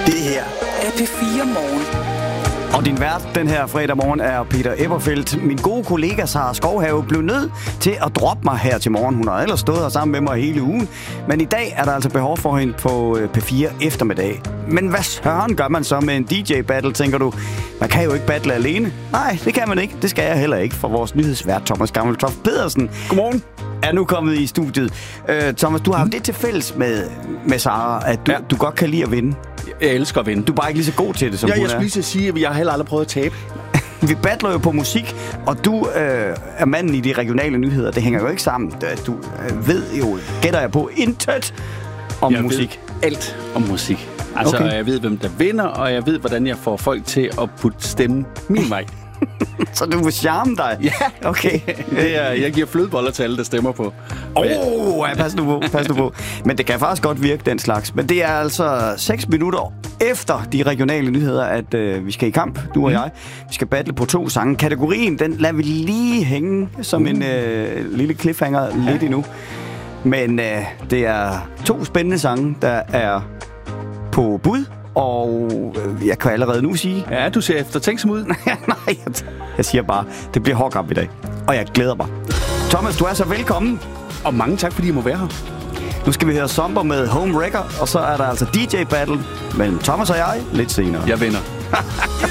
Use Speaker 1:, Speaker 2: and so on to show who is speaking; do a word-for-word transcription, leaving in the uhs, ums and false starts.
Speaker 1: Det her er P fire Morgen.
Speaker 2: Og din vært den her fredag morgen er Peter Eberfeldt. Min gode kollega Sara Skovhave blev nødt til at droppe mig her til morgen. Hun har ellers stået her sammen med mig hele ugen. Men i dag er der altså behov for hende på P fire eftermiddag. Men hvad søren gør man så med en D J-battle, tænker du? Man kan jo ikke battle alene. Nej, det kan man ikke. Det skal jeg heller ikke, for vores nyhedsvært Thomas Gammeltoft Pedersen. Godmorgen. Er nu kommet i studiet. Uh, Thomas, du har jo det til fælles med, med Sara, at du, ja. du godt kan lide at vinde.
Speaker 3: Jeg elsker at vinde.
Speaker 2: Du er bare ikke lige så god til det, som
Speaker 3: ja,
Speaker 2: hun er.
Speaker 3: Jeg skulle lige sige, at jeg har heller aldrig prøvet at tabe.
Speaker 2: Vi battler jo på musik, og du øh, er manden i de regionale nyheder. Det hænger jo ikke sammen. Du øh, ved jo, gætter jeg på, intet om
Speaker 3: jeg
Speaker 2: musik.
Speaker 3: Ved alt om musik. Altså, okay. Jeg ved, hvem der vinder, og jeg ved, hvordan jeg får folk til at putte stemmen min vej.
Speaker 2: Så du vil charme dig?
Speaker 3: Ja,
Speaker 2: okay.
Speaker 3: Det er, jeg giver flødeboller til alle, der stemmer på.
Speaker 2: Åh, oh, ja, pas nu på, pas nu på. Men det kan faktisk godt virke, den slags. Men det er altså seks minutter efter de regionale nyheder, at øh, vi skal i kamp, du og mm. jeg. Vi skal battle på to sange. Kategorien, den lader vi lige hænge som mm. en øh, lille cliffhanger ja. lidt endnu. Men øh, det er to spændende sange, der er på bud. Og øh, jeg kan allerede nu sige...
Speaker 3: Ja, du ser efter tænksom ud.
Speaker 2: Nej, jeg, jeg siger bare, det bliver hård kamp i dag. Og jeg glæder mig. Thomas, du er så velkommen.
Speaker 3: Og mange tak, fordi I må være her.
Speaker 2: Nu skal vi høre Somber med Home Wrecker, og så er der altså D J-battle mellem Thomas og jeg lidt senere.
Speaker 3: Jeg vinder.